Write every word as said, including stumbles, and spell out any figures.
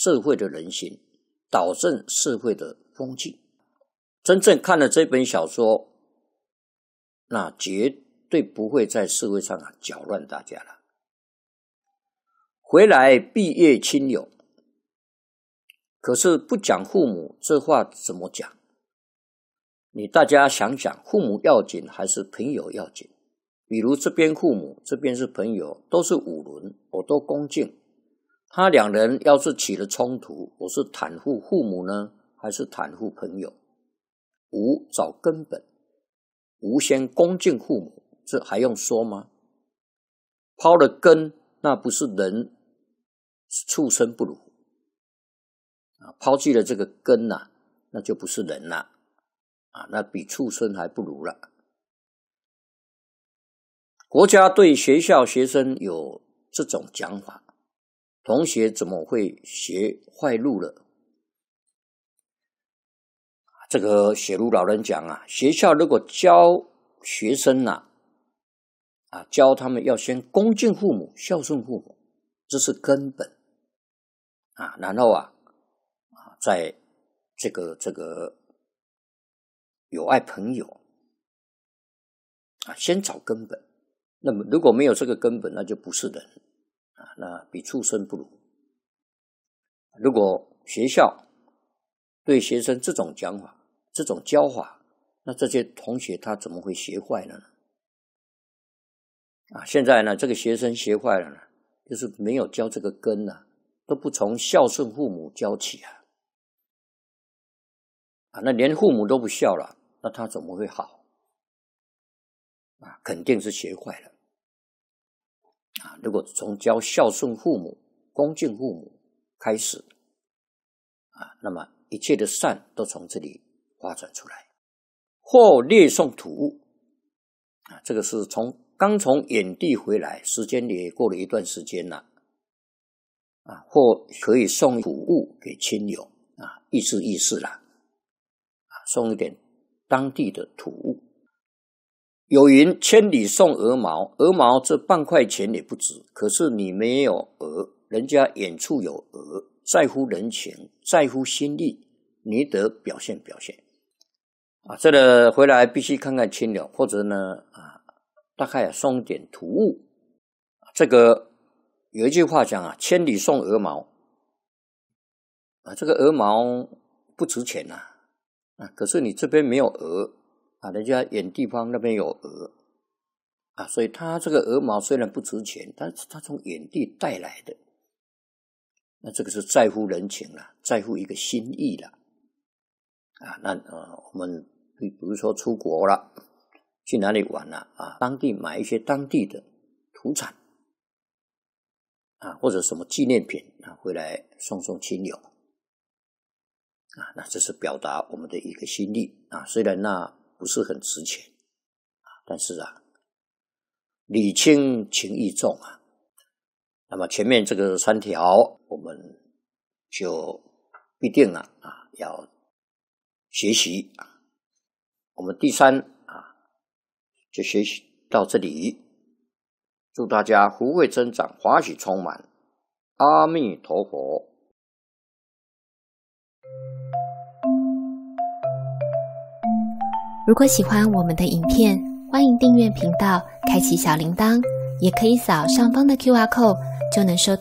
社会的人心，导正社会的风气。真正看了这本小说，那绝对不会在社会上啊搅乱大家了。回来毕业亲友，可是不讲父母，这话怎么讲？你大家想想，父母要紧还是朋友要紧？比如这边父母，这边是朋友，都是五伦，我都恭敬。他两人要是起了冲突，我是袒护父母呢，还是袒护朋友？无找根本，无先恭敬父母，这还用说吗？抛了根，那不是人，畜生不如啊！抛弃了这个根呐、啊，那就不是人了啊，那比畜生还不如了。国家对学校学生有这种讲法，同学怎么会学坏路了？这个写如老人讲啊，学校如果教学生啊，啊教他们要先恭敬父母、孝顺父母，这是根本啊。然后啊，啊在这个这个友爱朋友啊，先找根本。那么如果没有这个根本，那就不是人啊，那比畜生不如。如果学校对学生这种讲法、这种教法，那这些同学他怎么会学坏了呢？啊，现在呢，这个学生学坏了呢，就是没有教这个根啊，都不从孝顺父母教起啊，啊，那连父母都不孝了，那他怎么会好？啊，肯定是学坏了。啊，如果从教孝顺父母、恭敬父母开始，啊，那么一切的善都从这里发展出来。或列送土物，啊，这个是从刚从远地回来，时间也过了一段时间了，啊，或可以送土物给亲友，啊，意思意思啦，啊，送一点当地的土物。有云千里送鹅毛，鹅毛这半块钱也不值，可是你没有鹅，人家远处有鹅，在乎人情，在乎心意，你得表现表现啊。这个回来必须看看亲友，或者呢啊，大概送一点土物。这个有一句话讲啊，千里送鹅毛啊，这个鹅毛不值钱呐 啊, 啊，可是你这边没有鹅啊，人家远地方那边有鹅啊，所以他这个鹅毛虽然不值钱，但是他从远地带来的，那这个是在乎人情了，在乎一个心意了啊。那呃，我们比如说出国了，去哪里玩了啊，当地买一些当地的土产啊，或者什么纪念品啊，回来送送亲友啊，那这是表达我们的一个心意啊。虽然那不是很值钱啊，但是啊，礼轻情意重啊。那么前面这个三条，我们就必定了啊，要学习啊。我们第三啊，就学习到这里。祝大家福慧增长，华喜充满。阿弥陀佛。 如果喜欢我们的影片，欢迎订阅频道，开启小铃铛，也可以扫上方的 Q R code，就能收到